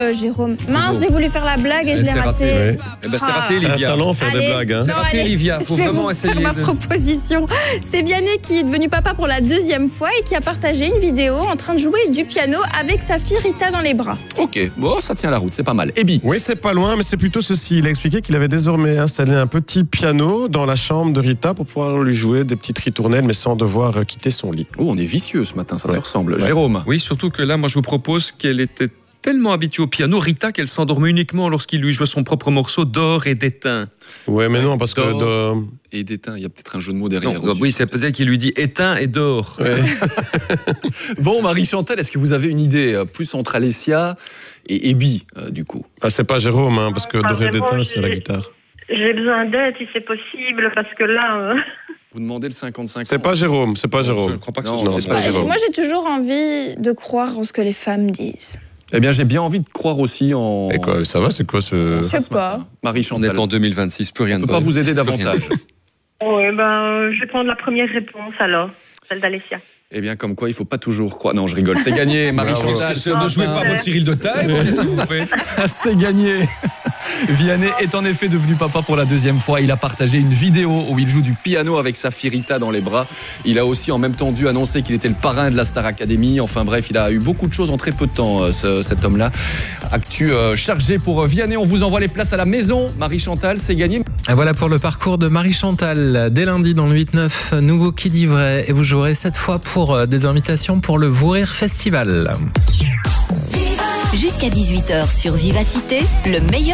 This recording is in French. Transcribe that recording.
Jérôme. Mince, j'ai voulu faire la blague et je l'ai raté. Ouais. Eh ben, c'est raté, C'est un Livia. talent, faire des blagues. Hein. C'est raté, Livia. Faut je vais vraiment vous essayer faire ma de... proposition. C'est Vianney qui est devenu papa pour la 2e fois et qui a partagé une vidéo en train de jouer du piano avec sa fille Rita dans les bras. Ok, bon, ça tient la route, c'est pas mal. Ebi. Oui, c'est pas loin, mais c'est plutôt ceci. Il a expliqué qu'il avait désormais installé un petit piano dans la chambre de Rita pour pouvoir lui jouer des petites ritournelles, mais sans devoir quitter son lit. Oh, on est vicieux ce matin, ça se Ouais. ressemble. Ouais. Jérôme. Oui, surtout que là, moi, je vous propose qu'elle était tellement habituée au piano, Rita, qu'elle s'endormait uniquement lorsqu'il lui jouait son propre morceau d'or et d'étain. Ouais, mais non, parce que... D'or. Et d'éteint, il y a peut-être un jeu de mots derrière. Non, aussi. oui, c'est peut-être qu'il lui dit éteint et d'or. Bon, Marie-Chantal, est-ce que vous avez une idée plus entre Alessia et Ebi, du coup? Ah, c'est pas Jérôme, hein, parce que Pas doré vraiment, d'étain, c'est la guitare. J'ai besoin d'aide si c'est possible, parce que là... Vous demandez le 55 C'est pas Jérôme, c'est pas Je Jérôme. ne crois pas que Non, ce soit c'est pas ça. Jérôme. Moi, j'ai toujours envie de croire en ce que les femmes disent. Eh bien, j'ai bien envie de croire aussi en... Et quoi, ça va, c'est quoi ce... Je sais ce matin. pas. On Marie-Chantal, est en 2026, plus rien on de ne peut pas vous aider davantage. Oui, je vais prendre la première réponse alors, celle d'Alessia. Eh bien, comme quoi, il ne faut pas toujours croire... Non, je rigole, c'est gagné, Marie-Chantal. Ne jouez pas votre Cyril de taille, qu'est-ce que vous faites? C'est gagné. Vianney est en effet devenu papa pour la 2e fois. Il a partagé une vidéo où il joue du piano avec sa fille Rita dans les bras. Il a aussi en même temps dû annoncer qu'il était le parrain de la Star Academy. Enfin bref, il a eu beaucoup de choses en très peu de temps, cet homme-là. Actu chargé pour Vianney. On vous envoie les places à la maison. Marie-Chantal, c'est gagné. Et voilà pour le parcours de Marie-Chantal. Dès lundi dans le 8-9, nouveau Qui dit vrai. Et vous jouerez cette fois pour des invitations pour le Vous Rire Festival. Jusqu'à 18h sur Vivacité, le meilleur